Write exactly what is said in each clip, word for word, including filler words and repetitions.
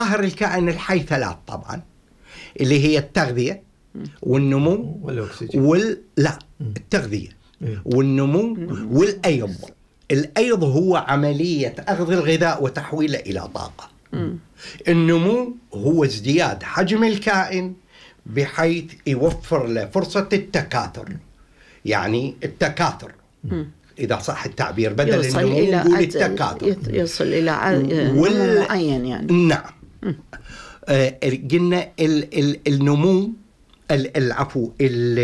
مظاهر الكائن الحي ثلاث طبعا، اللي هي التغذية والنمو وال لا التغذية والنمو والأيض. الأيض هو عملية أخذ الغذاء وتحويله إلى طاقة. النمو هو ازدياد حجم الكائن بحيث يوفر له فرصة التكاثر، يعني التكاثر إذا صح التعبير، بدل النمو نقول التكاثر، يصل إلى عدد وال... معين يعني. نعم. آه قلنا ال ال النمو العفو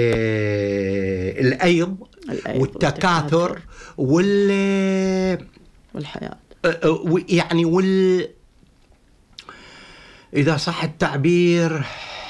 الأيض والتكاثر وال والحياة يعني وال إذا صح التعبير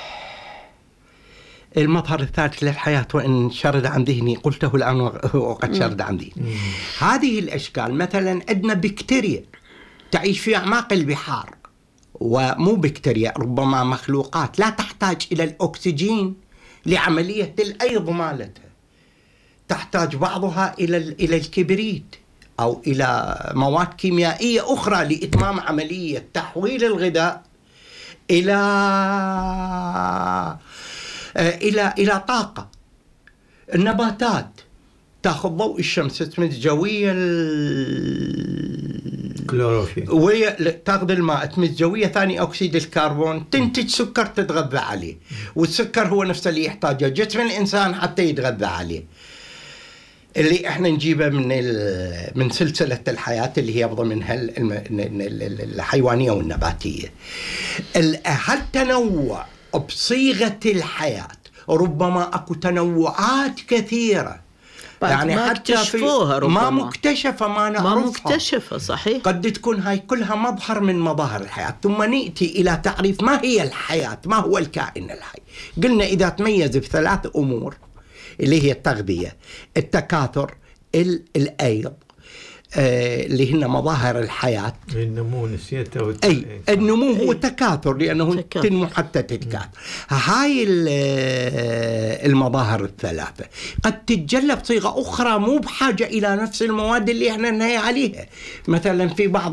المظهر الثالث للحياة، وإن شرد عن ذهني قلته الآن وقد شرد عن ذهني. هذه الأشكال مثلا عندنا بكتيريا تعيش في أعماق البحار، ومو بكتيريا، ربما مخلوقات لا تحتاج إلى الأكسجين لعملية الأيض مالتها، تحتاج بعضها إلى إلى الكبريت أو إلى مواد كيميائية أخرى لإتمام عملية تحويل الغذاء إلى إلى إلى طاقة. النباتات تأخذ ضوء الشمس تمزجوية الكلوروفيل وتأخذ الماء تمزجوية ثاني أكسيد الكربون، تنتج سكر تتغذى عليه، والسكر هو نفسه اللي يحتاجه جسم الإنسان حتى يتغذى عليه، اللي احنا نجيبه من من سلسلة الحياة اللي هي ضمنها الحيوانية والنباتية. هالتنوع بصيغة الحياة ربما أكو تنوعات كثيرة، يعني ما حتى في ما مكتشفة ما نعرفها، ما مكتشفة صحيح، قد تكون هاي كلها مظهر من مظاهر الحياة. ثم نأتي إلى تعريف ما هي الحياة، ما هو الكائن الحي. قلنا إذا تميز بثلاث أمور اللي هي التغذية، التكاثر، الأيض، آه اللي هن مظاهر الحياة. النمو نسيته. أي النمو هو تكاثر لأنه تنمو حتى تتكاثر. هاي المظاهر الثلاثة قد تتجلى بصيغة أخرى مو بحاجة إلى نفس المواد اللي احنا نهي عليها. مثلا في بعض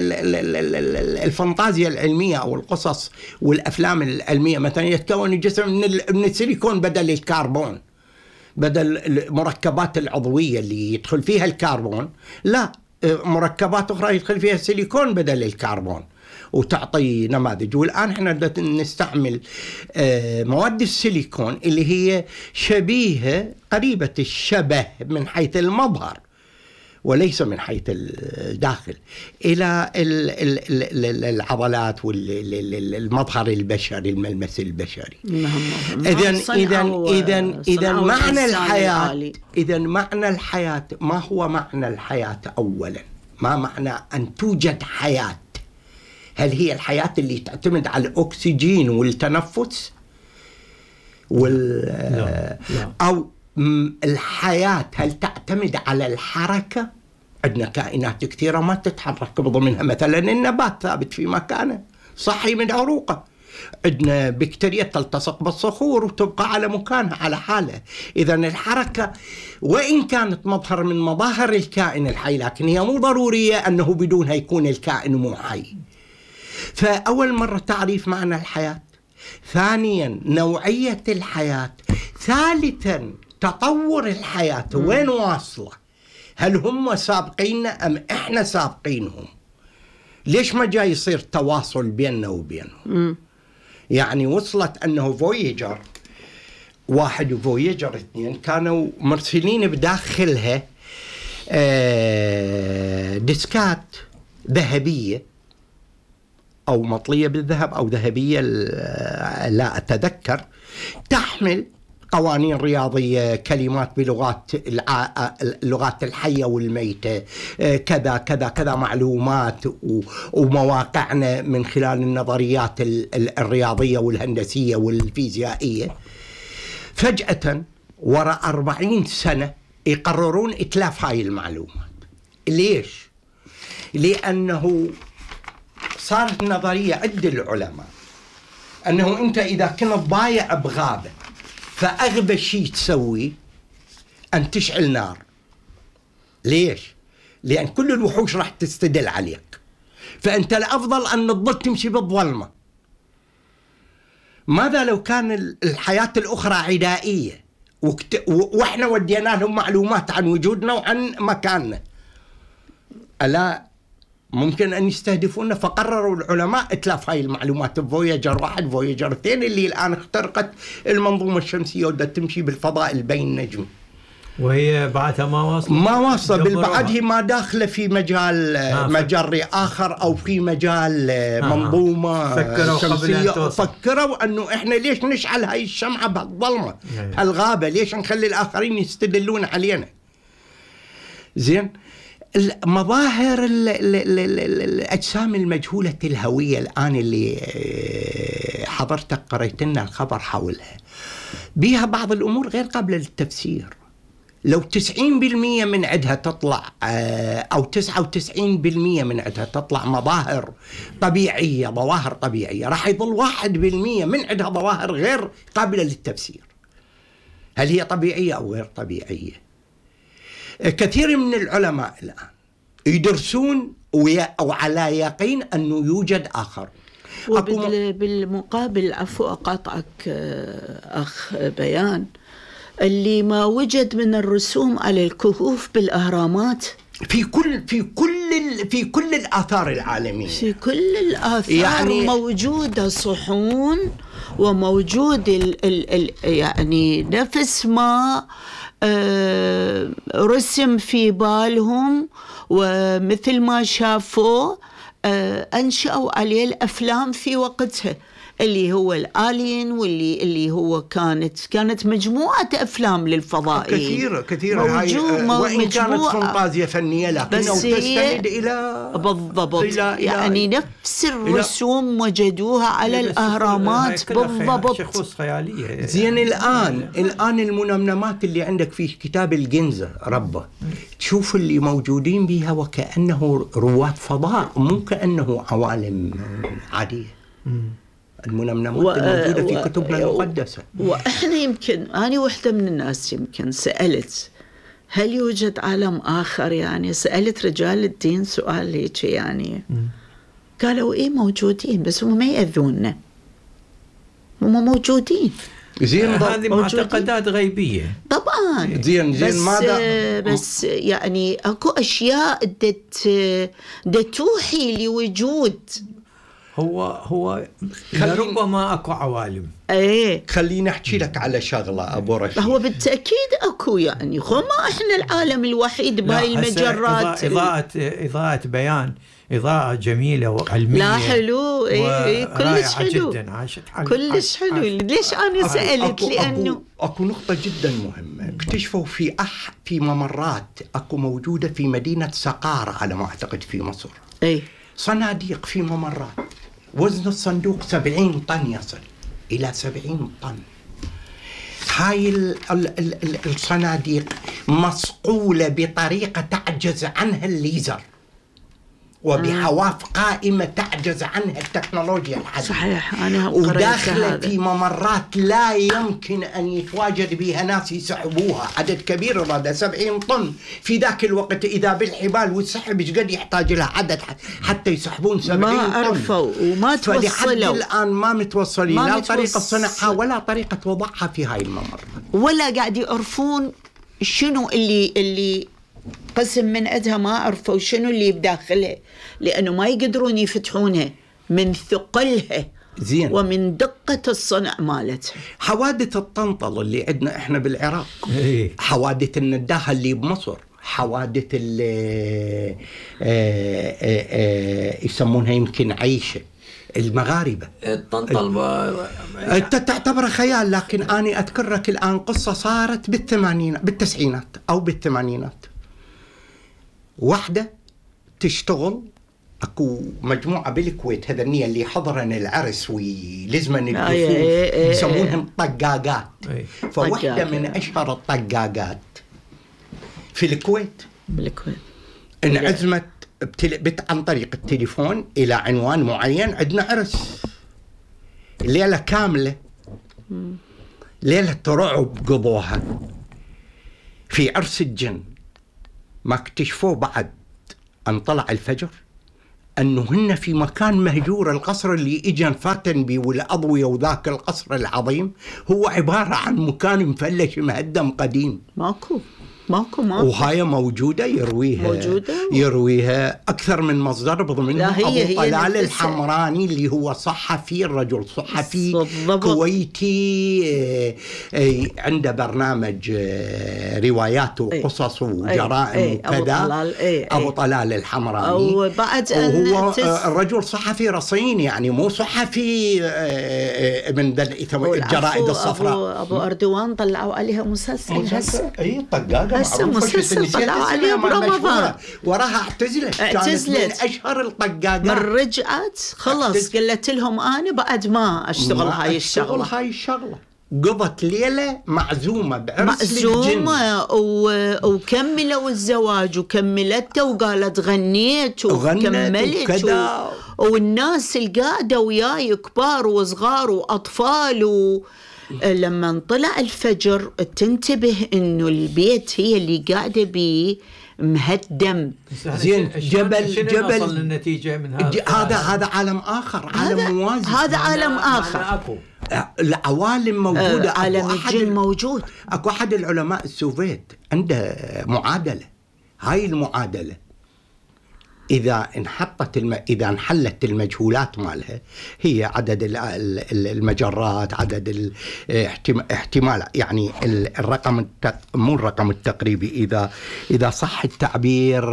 الفانتازيا العلمية أو القصص والأفلام العلمية مثلا يتكون الجسم من السيليكون بدل الكربون، بدل المركبات العضوية اللي يدخل فيها الكربون لا مركبات أخرى يدخل فيها السيليكون بدل الكربون وتعطي نماذج. والآن احنا نستعمل مواد السيليكون اللي هي شبيهة قريبة الشبه من حيث المظهر وليس من حيث الداخل إلى العضلات والمظهر البشري، الملمس البشري. إذن إذن إذن إذن معنى الحياة إذن معنى الحياة ما هو معنى الحياة أولا؟ ما معنى أن توجد حياة؟ هل هي الحياة اللي تعتمد على الأكسجين والتنفس وال لا. لا. أو الحياة هل تعتمد على الحركة؟ عندنا كائنات كثيرة ما تتحرك بضمنها، مثلا النبات ثابت في مكانه صحي من عروقه. عندنا بكتيريا تلتصق بالصخور وتبقى على مكانها على حالها. إذن الحركة وإن كانت مظهر من مظاهر الكائن الحي لكن هي مو ضرورية أنه بدونها يكون الكائن مو حي. فأول مرة تعريف معنى الحياة، ثانيا نوعية الحياة، ثالثا تطور الحياة وين واصلة، هل هم سابقين أم إحنا سابقينهم؟ ليش ما جاي يصير تواصل بيننا وبينهم؟ م. يعني وصلت أنه فويجر واحد وفويجر اثنين كانوا مرسلين بداخلها ديسكات ذهبية أو مطلية بالذهب أو ذهبية لا أتذكر، تحمل قوانين رياضية، كلمات بلغات اللغات الحية والميتة، كذا كذا كذا، معلومات ومواقعنا من خلال النظريات الرياضية والهندسية والفيزيائية. فجأة وراء أربعين سنة يقررون إتلاف هاي المعلومات. ليش؟ لأنه صارت نظرية عند العلماء أنه أنت إذا كنت ضايع بغابة فأغبى شيء تسوي أن تشعل نار. ليش؟ لأن كل الوحوش راح تستدل عليك، فأنت الأفضل أن تظل تمشي بالظلمة. ماذا لو كان الحياة الأخرى عدائية وإحنا ودينا لهم معلومات عن وجودنا وعن مكاننا؟ ألا ممكن أن يستهدفونا؟ فقرروا العلماء إتلاف هاي المعلومات فويجر واحد فويجر اثنين اللي الآن اخترقت المنظومة الشمسية ودا تمشي بالفضاء البين نجمي، وهي بعدها ما واصلة ما واصلة بالبعد، هي ما داخلة في مجال آه مجري آخر أو في مجال آه منظومة فكروا شمسية. فكروا أنه إحنا ليش نشعل هاي الشمعة بهالظلمة الغابة؟ ليش نخلي الآخرين يستدلون علينا؟ زين، مظاهر الأجسام المجهولة الهوية الآن اللي حضرتك قريت لنا الخبر حولها، بها بعض الأمور غير قابلة للتفسير. لو تسعين بالمئة من عدها تطلع أو تسعة وتسعين بالمئة من عدها تطلع مظاهر طبيعية، ظواهر طبيعية، راح يظل واحد بالمئة من عدها ظواهر غير قابلة للتفسير. هل هي طبيعية أو غير طبيعية؟ كثير من العلماء الآن يدرسون وعلى يقين أنه يوجد آخر. وبالمقابل، عفوا أقاطعك أخ بيان، اللي ما وجد من الرسوم على الكهوف بالأهرامات في كل في كل في كل الآثار العالمية، في كل الآثار يعني موجودة صحون، وموجود ال ال ال يعني نفس ما آه رسم في بالهم، ومثل ما شافوا آه أنشأوا عليه الأفلام في وقتها، اللي هو الآلين، واللي اللي هو كانت كانت مجموعة أفلام للفضائيين كثيرة كثيرة، هاي وإن كانت فانتازيا فنية لكنه تستند إلى بالضبط إلى يعني إلى نفس الرسوم وجدوها على الأهرامات بالضبط. شخوص خيالية. زين، الآن الآن المنمنمات اللي عندك في كتاب الجنزة ربه، تشوف اللي موجودين بها وكأنه رواد فضاء، مو كأنه عوالم عادية. المنمنمات و... الموجودة في كتبنا المقدسة. وإحنا يمكن أنا واحدة من الناس يمكن سألت هل يوجد عالم آخر، يعني سألت رجال الدين سؤال هيك يعني م. قالوا إيه موجودين، بس هم ما يأذوننا، هم موجودين. زين، هذه معتقدات غيبية طبعا. زين زين بس ماذا بس يعني أكو أشياء دت دتوحي لوجود. هو هو ربما اكو عوالم. ايه، خليني احكي لك على شغله ابو رشيد. هو بالتاكيد اكو، يعني خو ما احنا العالم الوحيد بهاي المجرات. اضاءه اضاءه بيان، اضاءه جميله وعلميه. لا حلو، ايه, إيه كلش حلو جدا، عاشت حلو كلش حلو. ليش انا سالت؟ أكو لانه أكو, اكو نقطه جدا مهمه. اكتشفوا في أح في ممرات اكو موجوده في مدينه سقاره على ما اعتقد في مصر، ايه، صناديق في ممرات وزن الصندوق سبعين طن، يصل إلى سبعين طن. هاي ال ال ال الصناديق مصقولة بطريقة تعجز عنها الليزر، وبحواف قائمة تعجز عنها التكنولوجيا الحديثة. صحيح، أنا وداخلة في ممرات لا يمكن أن يتواجد بها ناس يسحبوها، عدد كبير، هذا سبعين طن في ذاك الوقت. إذا بالحبال والسحب إيش قد يحتاج لها عدد حتى يسحبون سبعين طن؟ ما عرفوا وما توصلوا، فلحد الآن ما متوصلين لا طريقة صنعها ولا طريقة وضعها في هاي الممرات، ولا قاعد يعرفون شنو اللي اللي قسم من عدها، ما عرفوا شنو اللي بداخلها، لأنه ما يقدرون يفتحونها من ثقلها. زين. ومن دقة الصنع مالتها. حوادث الطنطل اللي عندنا احنا بالعراق، حوادث النداهة اللي بمصر، حوادث اللي يسمونها يمكن عيشة المغاربة. الطنطل انت تعتبره خيال، لكن أنا أذكرك الآن قصة صارت بالثمانينات بالتسعينات أو بالثمانينات. واحدة تشتغل، اكو مجموعة بالكويت هذنية اللي حضرن العرس ولزمن الدفوف يسمونهم طقاقات. فواحدة من أشهر الطقاقات في الكويت بالكويت انعزمت بت عن طريق التليفون إلى عنوان معين، عندنا عرس ليلة كاملة، ليلة رعب قضوها في عرس الجن. ما اكتشفوه بعد أن طلع الفجر أنه هن في مكان مهجور. القصر اللي إجا فاتن بي والأضوية وذاك القصر العظيم هو عبارة عن مكان مفلش مهدم قديم. ماكو ماكو ماكو وهاي موجودة يرويها موجودة يرويها أكثر من مصدر بضمنهم أبو هي طلال الحمراني اللي هو صحفي، الرجل صحفي كويتي عنده برنامج روايات وقصص وجرائم وكذا، أبو طلال الحمراني. وبعد وهو الرجل صحفي رصين، يعني مو صحفي من الجرائد الصفراء. أبو أردوان طلعوا عليها مسلسل هسه أي طقاقة هسه مسلسل طلعوا عليها برمضان، وراها اعتزلت اعتزلت كانت من أشهر الطقاقات. من رجعت خلص قلت لهم أنا بعد ما أشتغل ما هاي الشغلة هاي الشغلة قضت ليلة معزومة بعرس معزومة و... وكملوا الزواج وكملته وقالت غنيت وكملت وكذا و... والناس القاعدة وياي كبار وصغار وأطفال و... لما طلع الفجر تنتبه إنه البيت هي اللي قاعدة بيه مهدم. زين جبل جبل وصل للنتيجة من هذا هذا هذا عالم آخر، عالم موازي. هذا عالم آخر. العوالم موجودة. آه عالم الجن موجود. أكو أحد العلماء السوفيت عنده معادلة، هاي المعادلة إذا انحطت الم... إذا انحلت المجهولات مالها هي عدد المجرات، عدد الاحتمال، يعني الرقم الت... مو الرقم التقريبي، إذا إذا صح التعبير،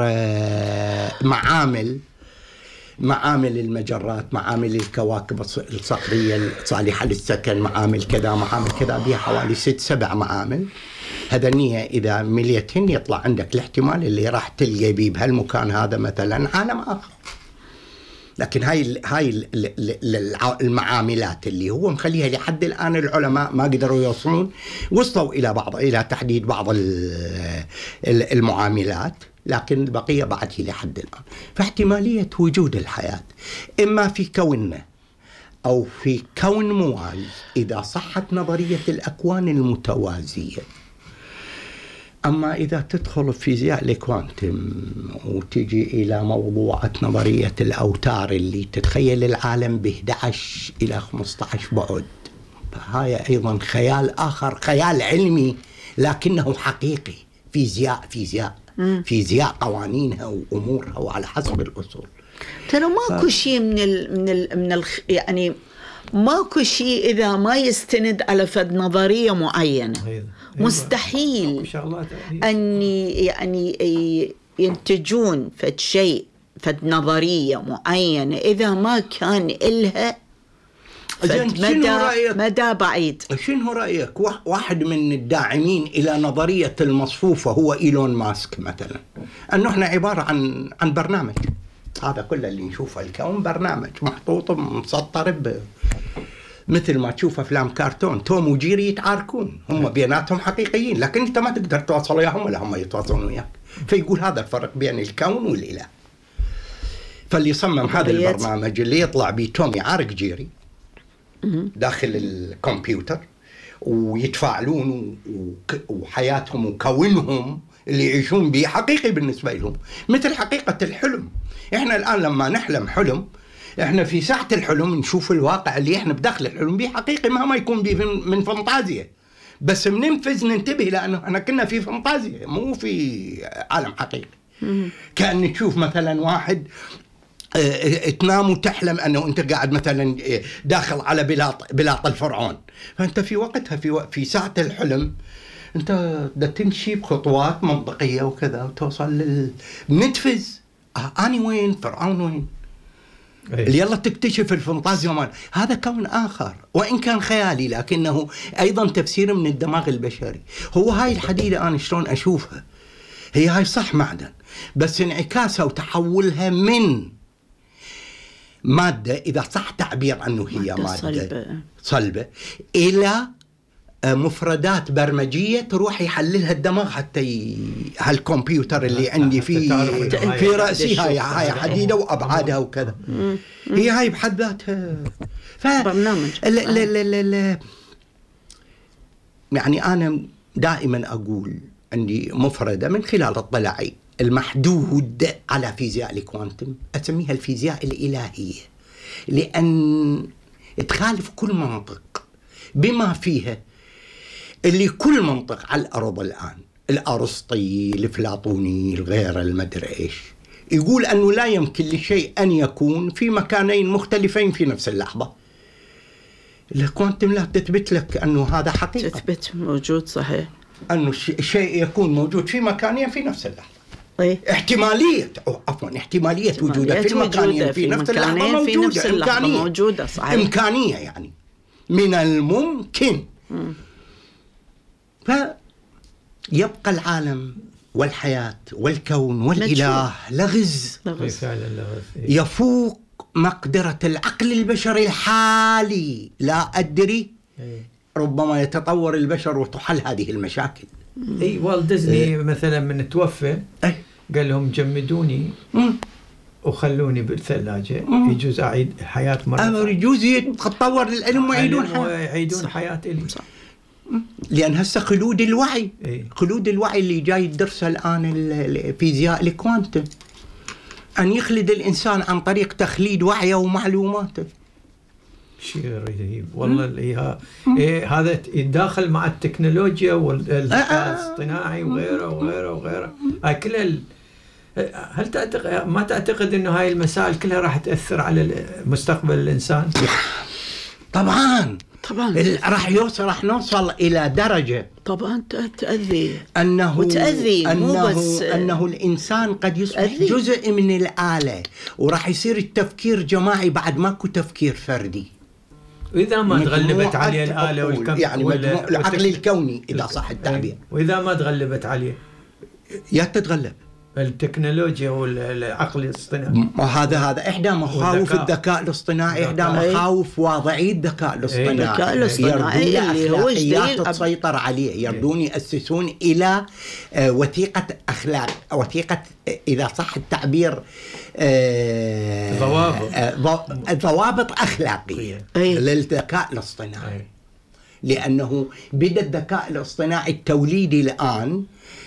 معامل معامل المجرات، معامل الكواكب الصخرية الصالحة للسكن، معامل كذا معامل كذا، بها حوالي ست سبع معامل. هذا النية إذا مليتهن يطلع عندك الاحتمال اللي راح تلقى بيه بهالمكان هذا مثلا عالم آخر. لكن هاي هاي المعاملات اللي هو مخليها لحد الآن العلماء ما قدروا يوصلون، وصلوا إلى بعض إلى تحديد بعض المعاملات، لكن البقية بعد هي لحد الآن. فاحتمالية وجود الحياة إما في كوننا أو في كون موازي إذا صحت نظرية الأكوان المتوازية. أما إذا تدخل في فيزياء الكوانتم وتجي إلى موضوعة نظرية الأوتار اللي تتخيل العالم ب إحدى عشر إلى خمسة عشر بعد، فهاي أيضا خيال آخر، خيال علمي لكنه حقيقي. فيزياء فيزياء مم. فيزياء قوانينها وأمورها وعلى حسب الأصول. ترى ماكو ف... شيء من ال من ال من ال يعني ماكو شيء إذا ما يستند على فد نظرية معينة. هيدا. مستحيل أن يعني ينتجون فد شيء فد نظرية معينة إذا ما كان إلها فد مدى, مدى بعيد. شنو رأيك واحد من الداعمين إلى نظرية المصفوفة هو إيلون ماسك مثلا، أنه إحنا عبارة عن عن برنامج، هذا كله اللي نشوفه الكون برنامج محطوط مسطر ب مثل ما تشوف أفلام كرتون، توم وجيري يتعاركون، هم بيناتهم حقيقيين لكن أنت ما تقدر تواصل وياهم ولا هم يتواصلون وياك. فيقول هذا الفرق بين الكون والإله. فاللي صمم هذا البرنامج اللي يطلع بيه توم يعارك جيري داخل الكمبيوتر ويتفاعلون وحياتهم وكونهم اللي يعيشون به حقيقي بالنسبة لهم، مثل حقيقة الحلم. إحنا الآن لما نحلم حلم إحنا في ساعة الحلم نشوف الواقع اللي إحنا بداخل الحلم به حقيقي مهما يكون به من فانتازيا، بس مننفذ ننتبه لأنه إحنا كنا في فانتازيا مو في عالم حقيقي. كأن تشوف مثلا واحد اه تنام وتحلم أنه أنت قاعد مثلا داخل على بلاط بلاط الفرعون، فأنت في وقتها في و... في ساعة الحلم أنت دا تمشي بخطوات منطقية وكذا وتوصل لل نتفذ آه أني وين فرعون وين اللي يلا تكتشف الفانتازيا مال هذا كون آخر وإن كان خيالي لكنه أيضا تفسير من الدماغ البشري. هو هاي الحديدة أنا شلون أشوفها، هي هاي صح معدن بس انعكاسها وتحولها من مادة إذا صح تعبير عنه هي مادة, مادة صلبة. صلبة إلى مفردات برمجية تروح يحللها الدماغ حتى ي... هالكمبيوتر اللي عندي فيه في رأسي هاي هاي حديدة وأبعادها وكذا. هي هاي بحد ذاتها ف... برنامج ل... ل... ل... ل... يعني أنا دائما أقول عندي مفردة من خلال اطلاعي المحدود على فيزياء الكوانتم أسميها الفيزياء الإلهية، لأن تخالف كل منطق بما فيها اللي كل منطق على الأرض الآن، الأرسطي، الأفلاطوني، الغير المدري إيش، يقول أنه لا يمكن لشيء أن يكون في مكانين مختلفين في نفس اللحظة. الكوانتم لا تثبت لك أنه هذا حقيقة، تثبت موجود صحيح، أنه شيء يكون موجود في مكانين في نفس اللحظة. أي. احتمالية عفوا احتمالية وجودها في المكانين في نفس اللحظة موجودة، في نفس اللحظة إمكانية موجودة صحيح، إمكانية يعني من الممكن. م. فيبقى العالم والحياة والكون والإله لغز, لغز. يفوق مقدرة العقل البشري الحالي. لا أدري، ربما يتطور البشر وتحل هذه المشاكل. اي والت ديزني مثلا من توفى أي. قال لهم جمدوني مم. وخلوني بالثلاجة، يجوز أعيد حياة مرة ثانية، يجوز يتطور العلم ويعيدون حياة يعيدون حياة إلي. لأن هسه خلود الوعي إيه؟ خلود الوعي اللي جاي يدرسه الآن الفيزياء الكوانتم، أن يخلد الإنسان عن طريق تخليد وعيه ومعلوماته. شيء رهيب والله. اللي إيه هذا يتداخل مع التكنولوجيا والذكاء الاصطناعي وغيره وغيره وغيره. هاي كلها. هل تعتقد ما تعتقد إنه هاي المسائل كلها راح تأثر على مستقبل الإنسان؟ طبعا طبعا راح يوصل راح نوصل إلى درجة طبعا تأذي أنه وتأذي أنه مو بس أنه الإنسان قد يصبح جزء من الآلة، وراح يصير التفكير جماعي بعد ماكو تفكير فردي. وإذا ما تغلبت عليه الآلة والكم يعني مجموع العقل الكوني إذا صح التعبير، وإذا ما تغلبت عليه يا تتغلب التكنولوجيا والعقل الاصطناعي. وهذا هذا إحدى مخاوف الذكاء الاصطناعي، إحدى مخاوف واضعي الذكاء الاصطناعي. الذكاء الاصطناعي اللي هو جديد تسيطر عليه، يردون يأسسون إلى وثيقة أخلاق، وثيقة إذا صح التعبير ضوابط ضوابط أخلاقية للذكاء الاصطناعي. لأنه بدأ الذكاء الاصطناعي التوليدي الآن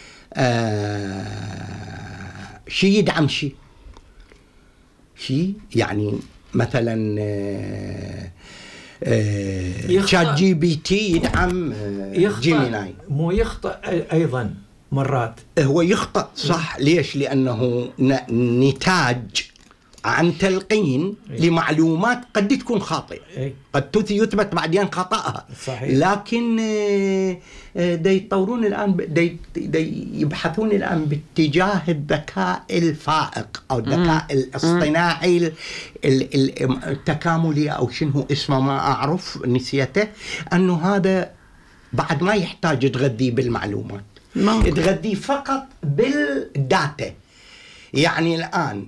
آه شيء يدعم شيء شيء يعني مثلا آه آه شات جي بي تي يدعم آه جيميناي. مو يخطأ أيضا مرات، هو يخطأ صح. ليش؟ لأنه نتاج عن تلقين أي. لمعلومات قد تكون خاطئة، أي. قد يثبت بعدين خطأها. صحيح. لكن دي يطورون الآن دي, دي يبحثون الآن باتجاه الذكاء الفائق أو الذكاء الاصطناعي التكاملي أو شنو اسمه ما أعرف نسيته، أنه هذا بعد ما يحتاج تغذي بالمعلومات، تغذي فقط بالداتا. يعني الآن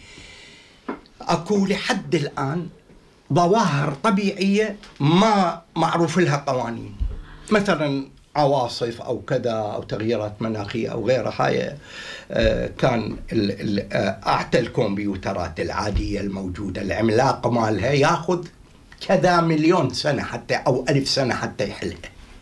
أكو لحد الآن ظواهر طبيعية ما معروف لها قوانين، مثلا عواصف أو كذا أو تغييرات مناخية أو غيرها. هاي كان أعتى الكمبيوترات العادية الموجودة العملاق مالها يأخذ كذا مليون سنة حتى أو ألف سنة حتى يحلها.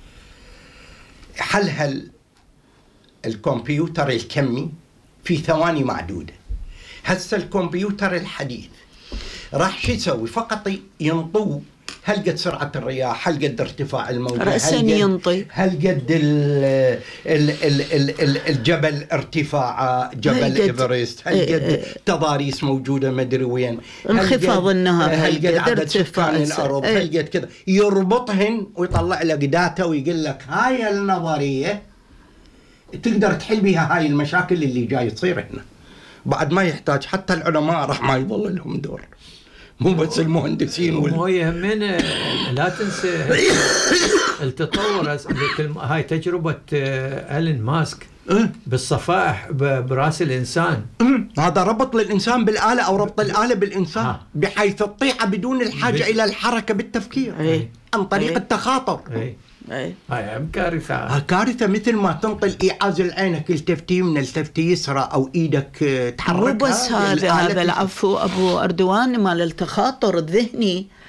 حلها الكمبيوتر الكمي في ثواني معدودة. هسه الكمبيوتر الحديث راح شو يسوي؟ فقط ينطو هل قد سرعة الرياح، هل قد ارتفاع الموجة، رأساً ينطي، هل قد ال ال ال ال الجبل ارتفاع جبل إيفرست، هل قد تضاريس موجودة مدري وين، انخفاض النهر، هل قد عدد سكان الأرض، هل قد كذا. يربطهن ويطلع لك داتا ويقول لك هاي النظرية تقدر تحل بها هاي المشاكل اللي جاي تصير هنا. بعد ما يحتاج حتى العلماء راح ما يظل لهم دور، مو بس المهندسين وال... مو يهمنا. لا تنسى التطور. هاي تجربة ألين ماسك بالصفائح براس الإنسان، هذا ربط للإنسان بالآلة أو ربط الآلة بالإنسان بحيث تطيع بدون الحاجة ب... إلى الحركة بالتفكير أي. عن طريق أي. التخاطر. أي. هاي كارثة. كارثة مثل ما تنطي إيعاز العينك التفتي من التفتي يسرى أو إيدك تحركها. مو بس هذا هذا العفو أبو أردوان مال التخاطر الذهني.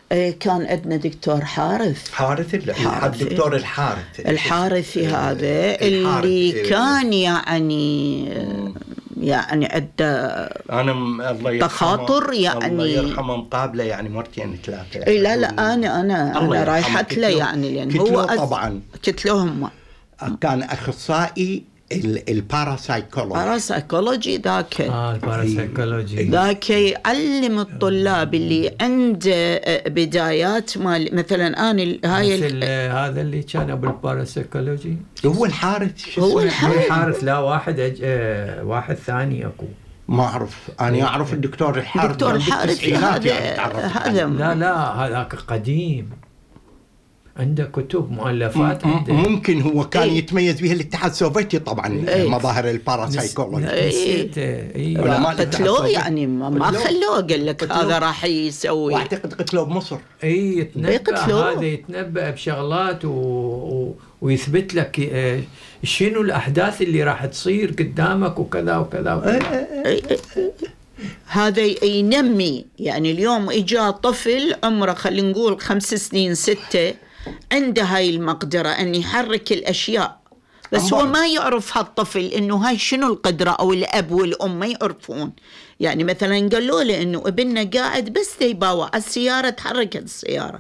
كان عندنا دكتور حارث حارث الدكتور الحارث الحارثي هذا اللي كان يعني يعني عنده أنا تخاطر، يعني الله يرحمه مقابله يعني مرتين ثلاثه. اي لا لا انا انا انا رايحت له يعني لان هو طبعا قلت لهم كان اخصائي الباراسايكولوجي الباراسايكولوجي ذاك اه الباراسايكولوجي ذاك يعلم الطلاب اللي عنده بدايات مال مثلا انا هاي مثل هذا اللي كان ابو الباراسايكولوجي هو الحارث. هو الحارث. الحارث لا واحد أج... آه واحد ثاني اكو ما اعرف انا اعرف الدكتور الحارث. الدكتور الحارث هذا هذا لا لا هذاك قديم عنده كتب مؤلفات عنده. ممكن هو كان ايه؟ يتميز بها الاتحاد السوفيتي طبعا. ايه؟ مظاهر الباراسايكولوجي نسيته. ايه؟ ولا قتلوه يعني ما خلوه قال لك هذا راح يسوي. واعتقد قتلوه بمصر. اي يتنبأ هذا يتنبأ بشغلات و... و... ويثبت لك شنو الاحداث اللي راح تصير قدامك وكذا وكذا, وكذا. ايه ايه ايه. هذا ينمي يعني اليوم اجا طفل عمره خلينا نقول خمس سنين ستة عنده هاي المقدرة أن يحرك الأشياء، بس هو ما يعرف هالطفل إنه هاي شنو القدرة، أو الأب والأم ما يعرفون. يعني مثلا قالوا له إنه ابننا قاعد بس يباوع السيارة تحركت السيارة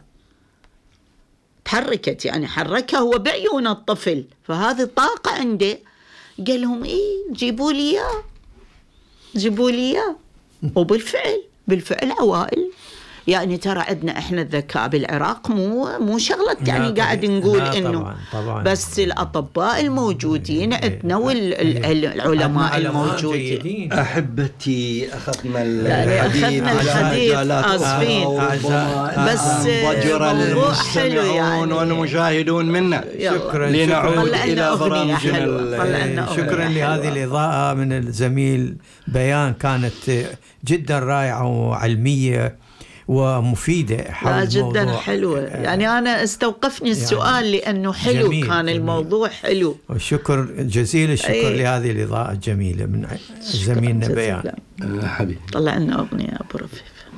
تحركت يعني حركها هو بعيون الطفل، فهذه طاقة عنده. قال لهم إيه جيبوا لي إياه جيبوا لي إياه وبالفعل بالفعل عوائل يعني ترى عندنا احنا الذكاء بالعراق مو مو شغله يعني قاعد نقول انه طبعاً طبعاً بس الاطباء الموجودين عندنا والعلماء الموجودين. احبتي اخذنا الحديث الحديث اسفين بس وجر المستمعون والمشاهدون منا. شكرا لنعود الى برامجنا. شكرا لهذه الاضاءه من الزميل بيان، كانت جدا رائعه وعلميه ومفيدة حول جدا الموضوع. حلوة يعني أنا استوقفني السؤال يعني لأنه حلو جميل كان جميل. الموضوع حلو. والشكر جزيل الشكر أي. لهذه الإضاءة الجميلة من زميلنا بيان. حبيبي طلعنا أغنية أبو رفيف.